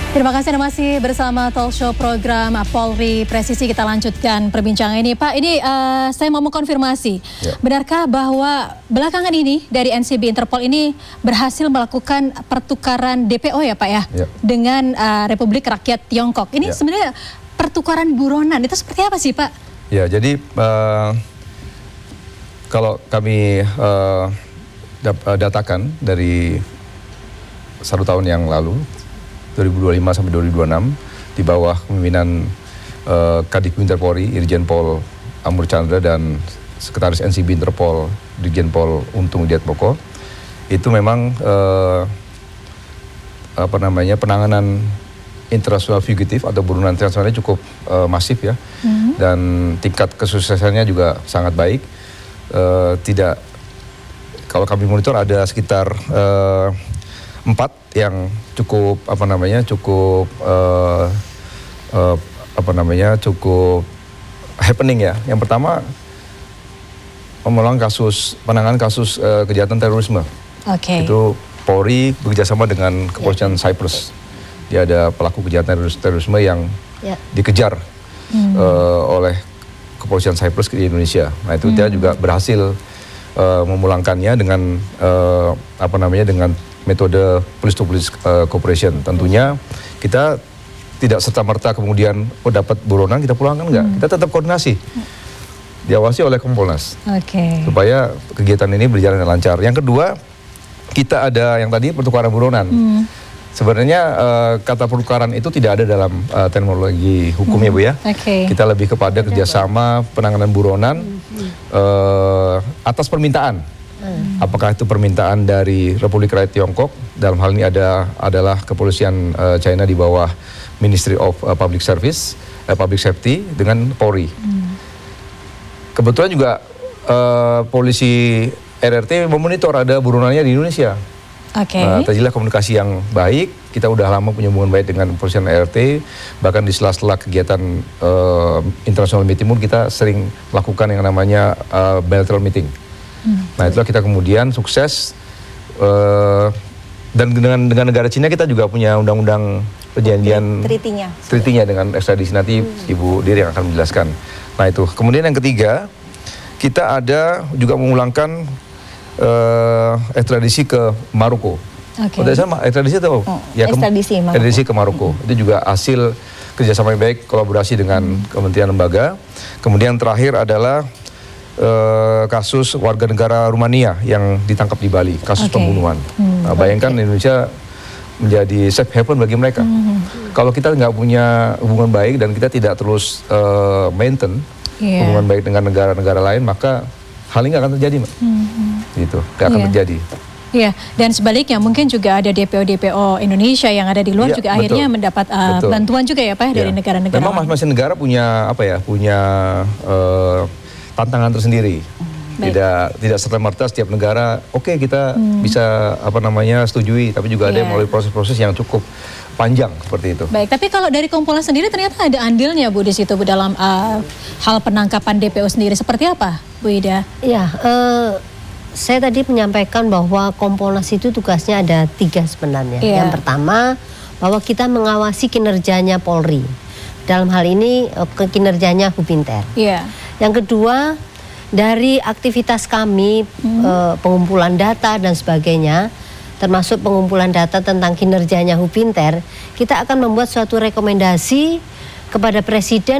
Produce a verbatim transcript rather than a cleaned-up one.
Terima kasih Anda masih bersama talk show program Polri Presisi. Kita lanjutkan perbincangan ini. Pak, ini uh, saya mau mengkonfirmasi. Ya. Benarkah bahwa belakangan ini dari N C B Interpol ini berhasil melakukan pertukaran D P O ya Pak ya? Ya. Dengan uh, Republik Rakyat Tiongkok. Ini ya. Sebenarnya pertukaran buronan itu seperti apa sih Pak? Ya, jadi uh, kalau kami uh, datakan dari satu tahun yang lalu, dua ribu dua puluh lima sampai dua ribu dua puluh enam, di bawah kepemimpinan uh, Kadif Interpolri Irjen Pol Amur Chandra dan Sekretaris N C B Interpol Dirjen Pol Untung Widiatmoko, itu memang uh, apa namanya penanganan internasional fugitif atau buronan internasionalnya cukup uh, masif ya, mm-hmm. dan tingkat kesuksesannya juga sangat baik. Uh, tidak, kalau kami monitor ada sekitar uh, empat yang cukup apa namanya cukup uh, uh, apa namanya cukup happening ya. Yang pertama, mengulang kasus penanganan kasus uh, kejahatan terorisme. Okay. Itu Polri bekerjasama dengan kepolisian yeah. Cyprus. Dia ada pelaku kejahatan terorisme yang yeah. dikejar hmm. uh, oleh kepolisian Cyprus di Indonesia. Nah itu hmm. dia juga berhasil uh, memulangkannya dengan uh, apa namanya dengan metode police to police uh, cooperation. Tentunya kita tidak serta-merta kemudian oh, dapat buronan kita pulangkan, enggak. Hmm. Kita tetap koordinasi. Diawasi oleh Kompolnas. Okay. Supaya kegiatan ini berjalan dengan lancar. Yang kedua, kita ada yang tadi pertukaran buronan. Hmm. Sebenarnya uh, kata pertukaran itu tidak ada dalam uh, terminologi hukumnya, hmm. Bu ya. Okay. Kita lebih kepada kerjasama penanganan buronan hmm. uh, atas permintaan. Hmm. Apakah itu permintaan dari Republik Rakyat Tiongkok, dalam hal ini ada adalah kepolisian uh, China di bawah Ministry of uh, Public Service, uh, Public Safety dengan Polri. Hmm. Kebetulan juga uh, polisi R R T memonitor ada buronannya di Indonesia. Oke. Okay. Nah, terjadilah komunikasi yang baik. Kita udah lama punya hubungan baik dengan kepolisian R R T. Bahkan di sela-sela kegiatan uh, internasional meeting pun kita sering lakukan yang namanya uh, bilateral meeting. Hmm. Nah itulah kita kemudian sukses uh, dan dengan dengan negara Cina kita juga punya undang-undang perjanjian tritinya tritinya dengan ekstradisi. Nanti hmm. Ibu Dir yang akan menjelaskan. Nah itu. Kemudian yang ketiga, kita ada juga mengulangkan uh, ekstradisi ke Maroko. Okay. Oh, sama ekstradisi itu? Oh, ya, ke, ekstradisi, ekstradisi ke Maroko. Hmm. Itu juga hasil kerjasama yang baik, kolaborasi dengan hmm. kementerian lembaga. Kemudian terakhir adalah Uh, kasus warga negara Rumania yang ditangkap di Bali, kasus okay. pembunuhan. Hmm, nah, bayangkan okay. Indonesia menjadi safe haven bagi mereka. Hmm. Kalau kita nggak punya hubungan baik dan kita tidak terus uh, maintain yeah. hubungan baik dengan negara-negara lain, maka hal ini nggak akan terjadi, Mbak. Hmm. Gitu, nggak akan yeah. terjadi. Iya, dan sebaliknya mungkin juga ada D P O-D P O Indonesia yang ada di luar ya, juga betul. akhirnya mendapat uh, bantuan juga ya Pak ya. Dari negara-negara. Memang masing-masing negara punya apa ya, punya uh, tantangan tersendiri. Baik. Tidak tidak serta-merta setiap negara oke okay, kita hmm. bisa apa namanya setujui, tapi juga yeah. ada yang melalui proses-proses yang cukup panjang seperti itu. Baik, tapi kalau dari Kompolnas sendiri ternyata ada andilnya Bu di situ Bu dalam uh, hal penangkapan D P O sendiri. Seperti apa Bu Ida? Ya, uh, saya tadi menyampaikan bahwa Kompolnas itu tugasnya ada tiga sebenarnya. Yeah. Yang pertama, bahwa kita mengawasi kinerjanya Polri. Dalam hal ini uh, kinerjanya Hubinter. Iya. Yang kedua, dari aktivitas kami hmm. e, pengumpulan data dan sebagainya, termasuk pengumpulan data tentang kinerjanya Hubinter, kita akan membuat suatu rekomendasi kepada Presiden